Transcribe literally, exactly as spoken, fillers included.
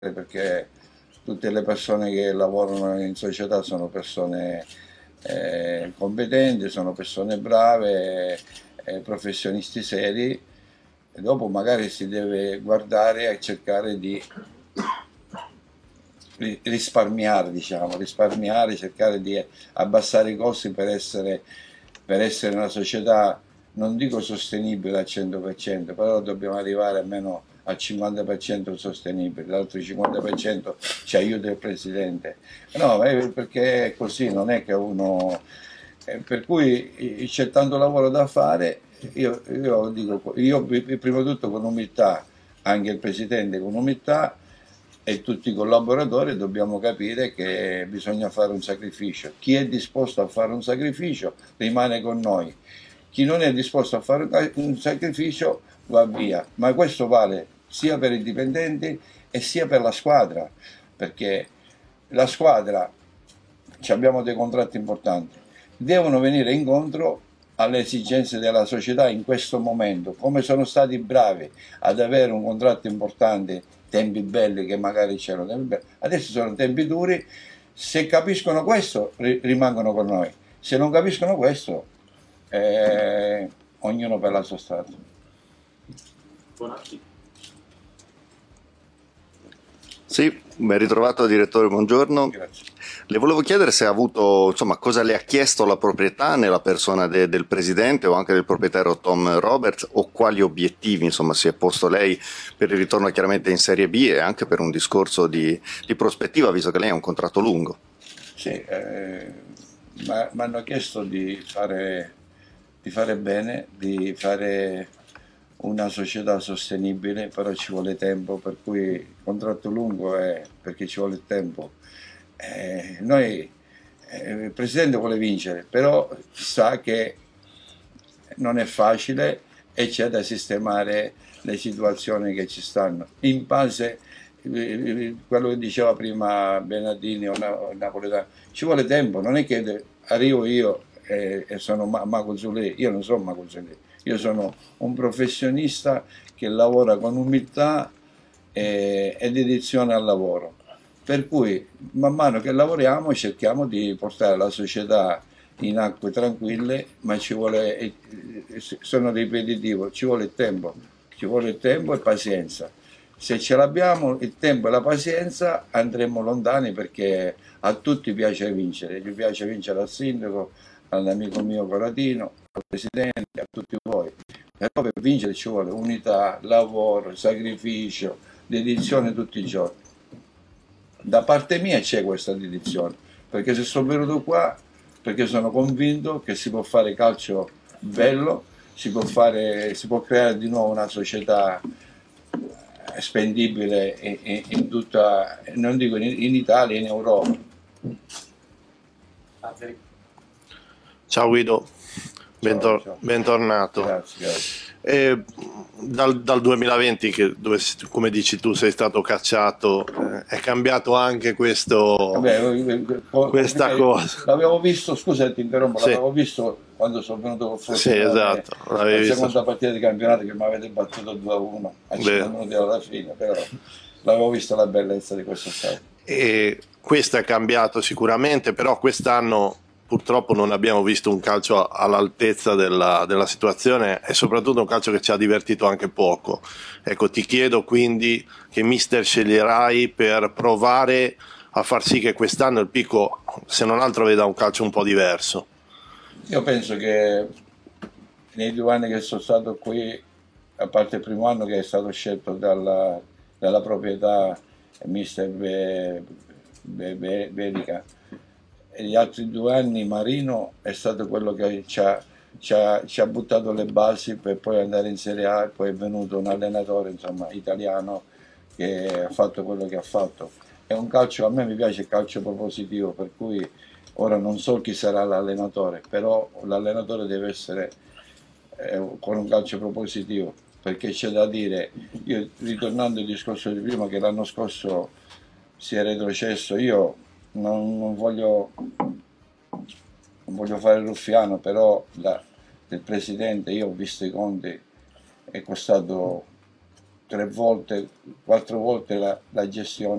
perché tutte le persone che lavorano in società sono persone eh, competenti, sono persone brave, eh, professionisti seri, e dopo magari si deve guardare e cercare di risparmiare, diciamo, risparmiare, cercare di abbassare i costi per essere, per essere una società, non dico sostenibile al cento per cento, però dobbiamo arrivare almeno al cinquanta per cento sostenibile, l'altro cinquanta per cento ci aiuta il Presidente. No, perché è così, non è che uno... Per cui c'è tanto lavoro da fare, io, io dico, io prima di tutto con umiltà, anche il Presidente con umiltà, e tutti i collaboratori dobbiamo capire che bisogna fare un sacrificio. Chi è disposto a fare un sacrificio rimane con noi, chi non è disposto a fare un sacrificio va via, ma questo vale sia per i dipendenti e sia per la squadra, perché la squadra, abbiamo dei contratti importanti, devono venire incontro alle esigenze della società in questo momento, come sono stati bravi ad avere un contratto importante, tempi belli che magari c'erano tempi belli, adesso sono tempi duri, se capiscono questo rimangono con noi, se non capiscono questo eh, ognuno per la sua strada. Buonasera. Sì, ben ritrovato direttore, buongiorno. Grazie. Le volevo chiedere se ha avuto, insomma, cosa le ha chiesto la proprietà nella persona de, del presidente o anche del proprietario Tom Roberts, o quali obiettivi, insomma, si è posto lei per il ritorno chiaramente in Serie B e anche per un discorso di, di prospettiva, visto che lei ha un contratto lungo. Sì, eh, mi hanno chiesto di fare, di fare bene, di fare una società sostenibile, però ci vuole tempo, per cui il contratto lungo è perché ci vuole tempo. Eh, noi, eh, il Presidente vuole vincere, però sa che non è facile e c'è da sistemare le situazioni che ci stanno. In base, eh, quello che diceva prima Benadini o Napoletano, ci vuole tempo, non è che arrivo io e, e sono Mago Zulè, io non sono Mago Zulè. Io sono un professionista che lavora con umiltà e, e dedizione al lavoro. Per cui man mano che lavoriamo cerchiamo di portare la società in acque tranquille, ma ci vuole, sono ripetitivo, ci vuole il tempo, ci vuole il tempo e pazienza. Se ce l'abbiamo, il tempo e la pazienza, andremo lontani, perché a tutti piace vincere, gli piace vincere al sindaco, all'amico mio Coratino, al Presidente, a tutti voi. Però per vincere ci vuole unità, lavoro, sacrificio, dedizione tutti i giorni. Da parte mia c'è questa dedizione, perché se sono venuto qua, perché sono convinto che si può fare calcio bello, si può, fare, si può creare di nuovo una società spendibile in, in tutta, non dico in Italia, in Europa. Ciao Guido, Bentor ciao, ciao. bentornato. Grazie, grazie. E dal, dal duemilaventi, che dove, come dici tu, sei stato cacciato, eh, è cambiato anche questo, Vabbè, questa cosa. L'avevo visto, scusa ti interrompo, Sì. l'avevo visto quando sono venuto con Forza. Sì, esatto. La visto. seconda partita di campionato che mi avete battuto due a uno a cinque minuti alla fine, però l'avevo visto la bellezza di questo stadio. E questo è cambiato sicuramente, però quest'anno purtroppo non abbiamo visto un calcio all'altezza della, della situazione, e soprattutto un calcio che ci ha divertito anche poco. Ecco, ti chiedo quindi che mister sceglierai per provare a far sì che quest'anno il Pico, se non altro, veda un calcio un po' diverso. Io penso che nei due anni che sono stato qui, a parte il primo anno che è stato scelto dalla, dalla proprietà mister Belica, e gli altri due anni Marino è stato quello che ci ha, ci, ha, ci ha buttato le basi per poi andare in Serie A, e poi è venuto un allenatore, insomma, italiano, che ha fatto quello che ha fatto. È un calcio, a me mi piace il calcio propositivo, per cui ora non so chi sarà l'allenatore, però l'allenatore deve essere eh, con un calcio propositivo, perché c'è da dire, io ritornando al discorso di prima, che l'anno scorso si è retrocesso, io Non, non, voglio, non voglio fare il ruffiano, però la, del Presidente, io ho visto i conti, è costato tre volte, quattro volte la, la gestione